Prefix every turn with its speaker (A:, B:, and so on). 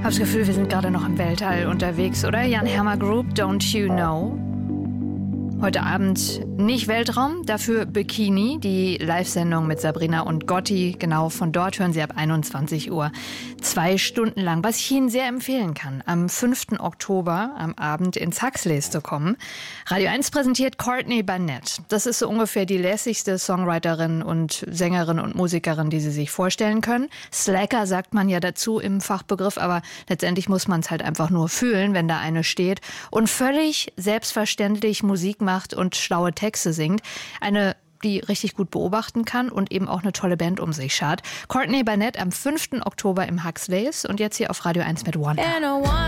A: Hab das Gefühl, wir sind gerade noch im Weltall unterwegs, oder? Jan Hammer Group, Don't You Know? Heute Abend nicht Weltraum, dafür Bikini, die Live-Sendung mit Sabrina und Gotti. Genau von dort hören Sie ab 21 Uhr 2 Stunden lang. Was ich Ihnen sehr empfehlen kann, am 5. Oktober am Abend ins Huxleys zu kommen. Radio 1 präsentiert Courtney Barnett. Das ist so ungefähr die lässigste Songwriterin und Sängerin und Musikerin, die Sie sich vorstellen können. Slacker sagt man ja dazu im Fachbegriff, aber letztendlich muss man es halt einfach nur fühlen, wenn da eine steht und völlig selbstverständlich Musik macht und schlaue Texte singt. Eine, die richtig gut beobachten kann und eben auch eine tolle Band um sich schart. Courtney Barnett am 5. Oktober im Huxleys und jetzt hier auf Radio 1 mit One.